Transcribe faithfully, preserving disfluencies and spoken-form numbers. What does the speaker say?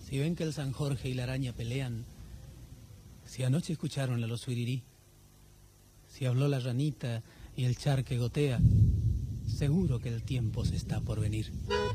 Si ven que el San Jorge y la araña pelean, si anoche escucharon a los suirirí, si habló la ranita y el charque gotea, seguro que el tiempo se está por venir.